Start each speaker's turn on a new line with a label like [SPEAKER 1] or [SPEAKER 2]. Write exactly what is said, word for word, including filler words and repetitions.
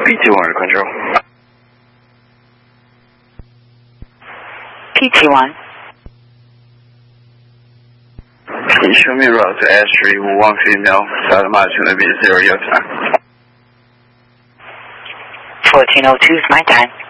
[SPEAKER 1] B T one control.
[SPEAKER 2] P T one.
[SPEAKER 1] Can you show me route to S three one female, South March gonna be zero your time.
[SPEAKER 2] fourteen oh two is my time.